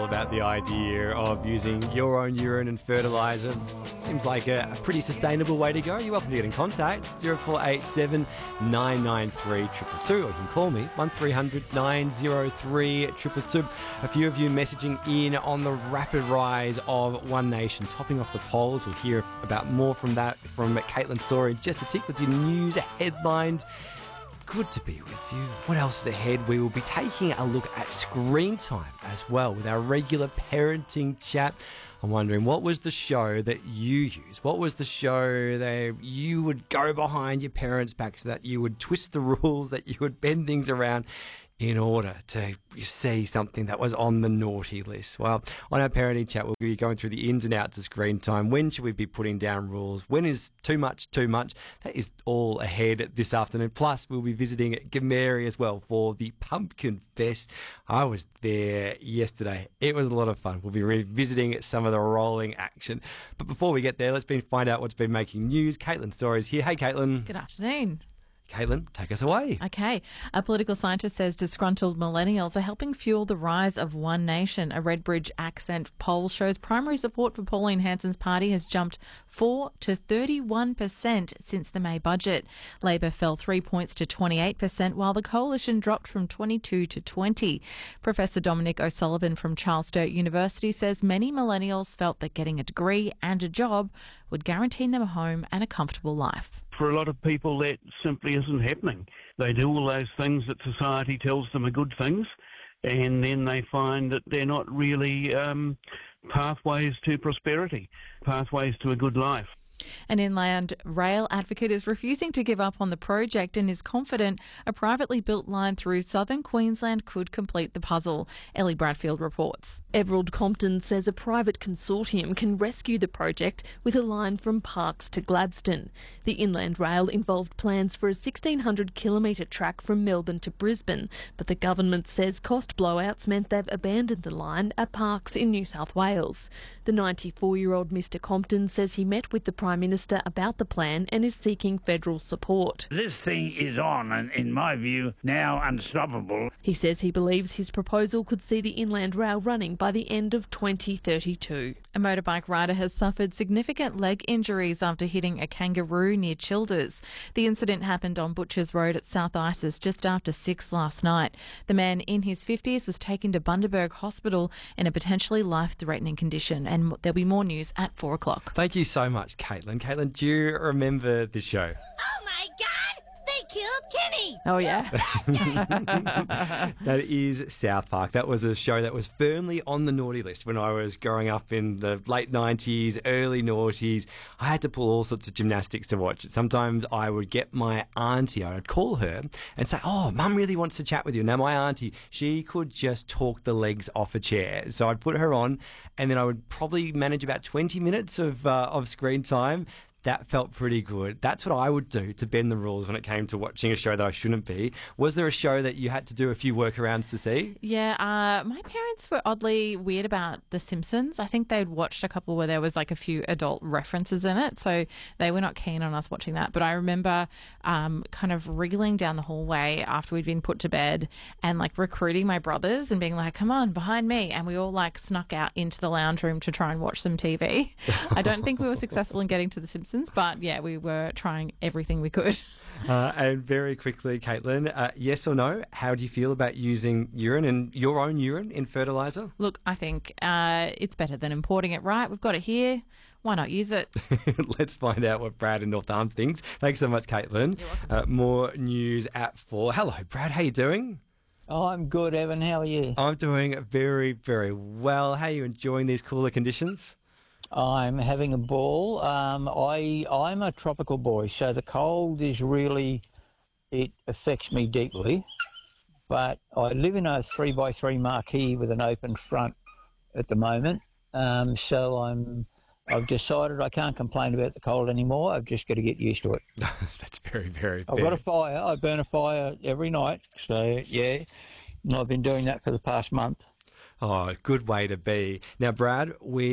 about the idea of using your own urine and fertiliser. Seems like a pretty sustainable way to go. You're welcome to get in contact. 0487 993 222, or you can call me 1300 903 222. A few of you messaging in on the rapid rise of One Nation, topping off the polls. We'll hear about more from that from Caitlin Story in just a tick with your news headlines. Good to be with you. What else is ahead? We will be taking a look at screen time as well with our regular parenting chat. I'm wondering, what was the show that you use? What was the show that you would go behind your parents' backs, that you would twist the rules, that you would bend things around in order to see something that was on the naughty list? Well, on our parenting chat, we'll be going through the ins and outs of screen time. When should we be putting down rules? When is too much too much? That is all ahead this afternoon. Plus, we'll be visiting Gameri as well for the Pumpkin Fest. I was there yesterday. It was a lot of fun. We'll be revisiting some of the rolling action. But before we get there, let's find out what's been making news. Caitlin Story's here. Hey, Caitlin. Good afternoon. Caitlin, take us away. Okay. A political scientist says disgruntled millennials are helping fuel the rise of One Nation. A Redbridge Accent poll shows primary support for Pauline Hanson's party has jumped 4 to 31% since the May budget. Labor fell 3 points to 28%, while the coalition dropped from 22 to 20. Professor Dominic O'Sullivan from Charles Sturt University says many millennials felt that getting a degree and a job would guarantee them a home and a comfortable life. For a lot of people, that simply isn't happening. They do all those things that society tells them are good things, and then they find that they're not really pathways to prosperity, pathways to a good life. An inland rail advocate is refusing to give up on the project and is confident a privately built line through southern Queensland could complete the puzzle. Ellie Bradfield reports. Everald Compton says a private consortium can rescue the project with a line from Parkes to Gladstone. The inland rail involved plans for a 1,600-kilometre track from Melbourne to Brisbane, but the government says cost blowouts meant they've abandoned the line at Parkes in New South Wales. The 94-year-old Mr Compton says he met with the Prime Minister about the plan and is seeking federal support. This thing is on and, in my view, now unstoppable. He says he believes his proposal could see the inland rail running by the end of 2032. A motorbike rider has suffered significant leg injuries after hitting a kangaroo near Childers. The incident happened on Butchers Road at South Isis just after 6 last night. The man in his 50s was taken to Bundaberg Hospital in a potentially life-threatening condition, and there'll be more news at 4 o'clock. Thank you so much, Caitlin. Caitlin, do you remember the show? Oh my God! They killed Kenny! Oh, yeah. That is South Park. That was a show that was firmly on the naughty list when I was growing up in the late 90s, early noughties. I had to pull all sorts of gymnastics to watch it. Sometimes I would get my auntie, I would call her and say, "Oh, Mum really wants to chat with you." Now, my auntie, she could just talk the legs off a chair. So I'd put her on, and then I would probably manage about 20 minutes of screen time. That felt pretty good. That's what I would do to bend the rules when it came to watching a show that I shouldn't be. Was there a show that you had to do a few workarounds to see? Yeah, my parents were oddly weird about The Simpsons. I think they'd watched a couple where there was like a few adult references in it, so they were not keen on us watching that. But I remember kind of wriggling down the hallway after we'd been put to bed and like recruiting my brothers and being like, "Come on, behind me." And we all like snuck out into the lounge room to try and watch some TV. I don't think we were successful in getting to The Simpsons. But yeah, we were trying everything we could. And very quickly, Caitlin, yes or no, how do you feel about using urine and your own urine in fertiliser? Look, I think it's better than importing it, right? We've got it here. Why not use it? Let's find out what Brad in North Arms thinks. Thanks so much, Caitlin. You're welcome. More news at 4. Hello, Brad. How you doing? Oh, I'm good, Evan. How are you? I'm doing very, very well. How are you enjoying these cooler conditions? I'm having a ball. I'm a tropical boy, so the cold is really, it affects me deeply. But I live in a 3x3 marquee with an open front at the moment. So I've decided I can't complain about the cold anymore. I've just got to get used to it. That's very, very fair. I've got a fire. I burn a fire every night. So, yeah, and I've been doing that for the past month. Oh, good way to be. Now, Brad, we